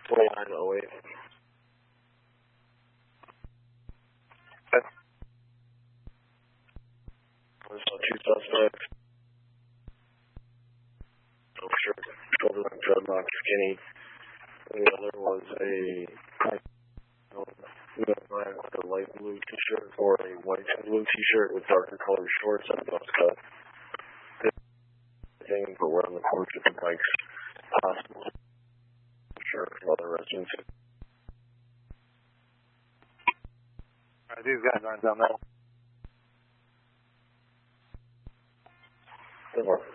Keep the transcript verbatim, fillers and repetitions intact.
twenty-nine oh eight. Okay. I saw two suspects. No shirt, shoulder length dreadlock, skinny. And the other was a man with a light blue t-shirt or a white and blue t-shirt with darker colored shorts and a buzz cut. Thing, but we're on the porch with the bikes. Possible. Sure, other residents. Alright, these guys aren't down there. Good work.